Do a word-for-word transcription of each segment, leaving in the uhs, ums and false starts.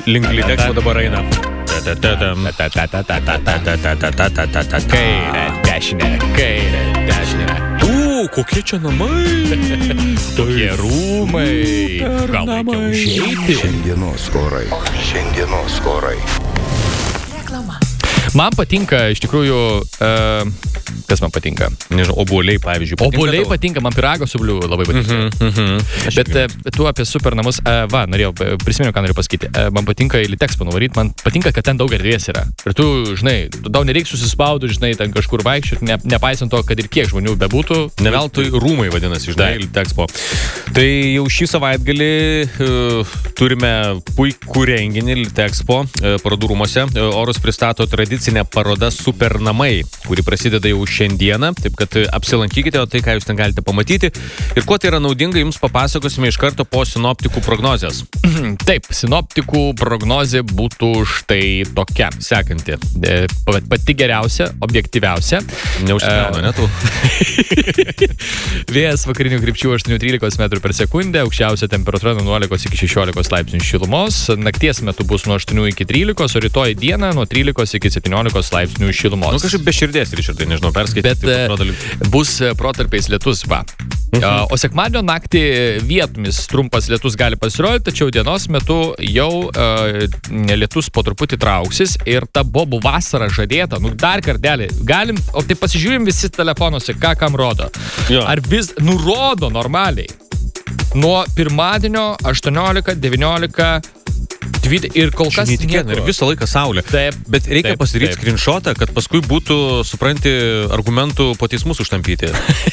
link Litexpo dabar eina. Kairė, dešinė, kairė, dešinė. U, kokie čia namai. Tokie rūmai. Gal reikia užeiti? Šiandienos orai. Šiandienos orai. Reklama. Man patinka, iš tikrųjų, uh, kas man patinka? Nežinau, obuoliai, pavyzdžiui. Obuoliai patinka, man pyrago su bliu labai patinka. Mhm, mhm. Bet uh, tu apie super namus, uh, va, norėjau, prisiminiau, ką noriu pasakyti. Uh, man patinka į Litexpo nuvaryti, man patinka, kad ten daug erdvės yra. Ir tu, žinai, tu tau nereikia susispaudų, žinai, ten kažkur vaikščioti, ne, nepaisant to, kad ir kiek žmonių bebūtų. Ne veltui rūmai vadinasi, žinai, Litexpo. Tai jau šį savaitgalį uh, turime puikų renginį Litexpo uh, parodų rūmose. Uh, Orus pristato tradicinę parodą Super namai, kuri prasideda jau šiandieną, taip kad apsilankykite, o tai, ką jūs ten galite pamatyti. Ir kuo tai yra naudinga, jums papasakosime iš karto po sinoptikų prognozės. Taip, sinoptikų prognozė būtų štai tokia. Sekanti. E, pati geriausia, objektyviausia. Neužsigauna, ne tu? Vėjas vakarinių krypčių aštuoni trylika metrų per sekundę, aukščiausia temperatūra nuo nulio iki šešiolikos laipsnių šilumos, nakties metu bus nuo aštuonių iki trylikos, o rytoj dieną nuo trylikos iki septyniolikos laipsnių šilumos. Nu kažkaip be širdies, Ričardai, nežinau, perskaityti. Bet atrodo, bus protarpiais lietus, va. Mhm. O sekmadienio naktį vietomis trumpas lietus gali pasirodyti, tačiau dienos metu jau uh, lietus po truputį trauksis ir ta bobų vasara žadėta, nu dar kartelį, galim, o tai pasižiūrim visi telefonuose, ką kam rodo. Jo. Ar vis nurodo normaliai? Nuo pirmadienio aštuoniolika, devyniolika, dvidešimt ir kol kas neįtikėtina, ir visą laiką saulė. Taip, bet reikia taip, pasidaryti taip. skrinšotą, kad paskui būtų, supranti, argumentų po teismus užtampyti.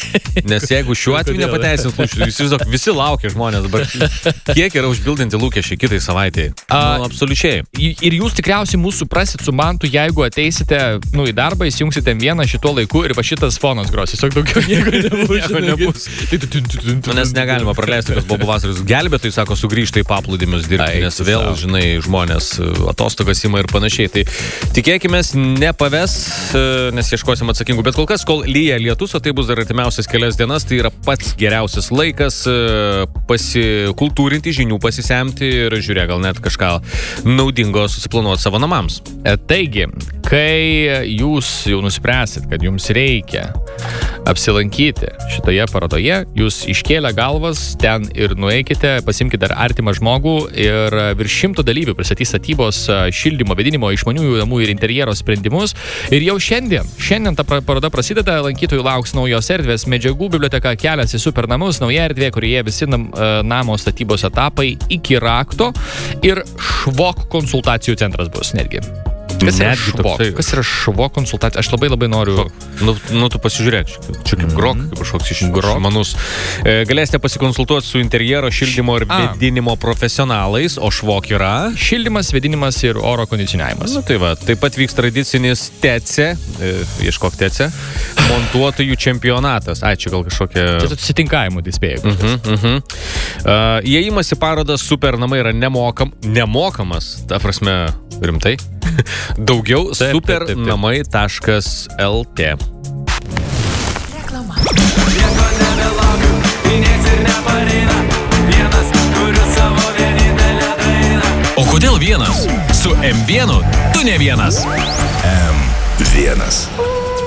Nes jeigu šiuo atveju nepateisins lūkesčių, visi, visi laukia žmonės, bet kiek yra užbildinti lūkesčiai kitai savaitai? Nu, absoliučiai. Ir jūs tikriausiai mūsų suprasit su mantu, jeigu ateisite nu, į darbą, įsijungsite vieną šituo laiku ir va šitas fonas gros. Tiesiog daugiau nieko nebus. Nu, nes negalima praleisti, kas bobų vasaros gelbėtojai, sako, sugrįžta į paplūdimius dirbti, nes vėl, žinai, žmonės atostogas ima ir panašiai. Tai tikėkimės, nepaves, nes ieškosim atsakingų. Bet kol kas, kol lyja lietus, o tai bus dar artimiausias kelias dienas, tai yra pats geriausias laikas pasikultūrinti, žinių pasisemti ir žiūrėk, gal net kažką naudingo susiplanuoti savo namams. Taigi, kai jūs jau nuspręsit, kad jums reikia apsilankyti šitoje parodoje, jūs iškėlę galvas ten ir nueikite, pasimkite dar artimą žmogų ir virš šimto dalyvių pristatys statybos, šildymo, vėdinimo, išmaniųjų namų ir interjero sprendimus. Ir jau šiandien, šiandien ta paroda prasideda, lankytojų lauks naujos erdvės, medžiagų biblioteka kelias į super namus, nauja erdvė, kurioje visi nam, namo statybos etapai iki rakto ir švok konsultacijų centras bus netgi. Kas yra švok? Kas yra švok konsultacija? Aš labai labai noriu... Nu, nu tu pasižiūrėk, čia kaip grok, kaip kažkoks išmanus. Galėsite pasikonsultuoti su interjero, šildymo ir vėdinimo profesionalais, o švok yra... Šildymas, vėdinimas ir oro kondicioniavimas. Nu, tai va, taip pat vyks tradicinis TECE, e, ieškok TECE, montuotojų čempionatas. Ai, čia gal kažkokia... Čia susitinkavimų dispėjai. Uh -huh, uh -huh. uh, Įėjimas į parodą Super namai yra nemokam, nemokamas, ta prasme, rimtai. Daugiau supernamai taškas lt. Reklama. O kodėl vienas? Su M vienu tu ne vienas. M vienas.